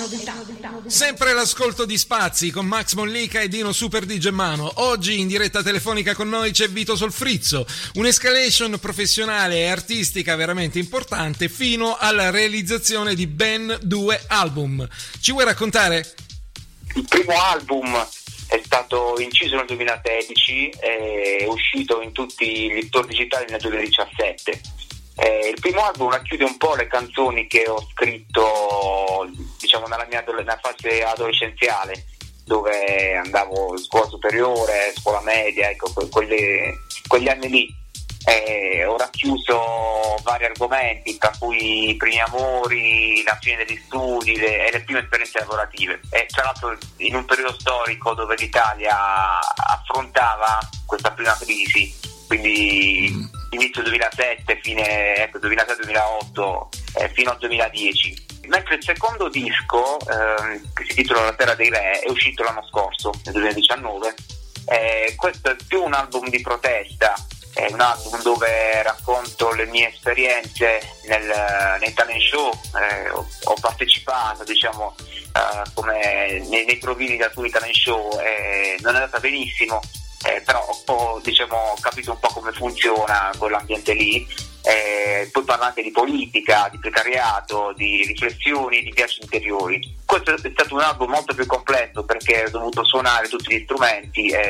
Sempre l'ascolto di Spazi con Max Mollica e Dino Super di Gemmano. Oggi in diretta telefonica con noi c'è Vito Solfrizzo, un'escalation professionale e artistica veramente importante fino alla realizzazione di ben 2 album. Ci vuoi raccontare? Il primo album è stato inciso nel 2016 e uscito in tutti gli store digitali nel 2017. Il primo album racchiude un po' le canzoni che ho scritto, diciamo, nella fase adolescenziale, dove andavo in scuola superiore, scuola media, ecco, quegli anni lì. Ho racchiuso vari argomenti, tra cui i primi amori, la fine degli studi e le prime esperienze lavorative. E tra l'altro in un periodo storico dove l'Italia affrontava questa prima crisi, quindi inizio 2007, fine 2007-2008, fino al 2010. Mentre il secondo disco, che si intitola La Terra dei Re, è uscito l'anno scorso, nel 2019. Questo è più un album di protesta, è un album dove racconto le mie esperienze nei talent show. Ho partecipato, diciamo, come nei provini di alcuni talent show, non è andata benissimo, però ho capito un po' come funziona quell'ambiente lì. Poi parla anche di politica, di precariato, di riflessioni, di viaggi interiori. Questo è stato un album molto più completo perché ho dovuto suonare tutti gli strumenti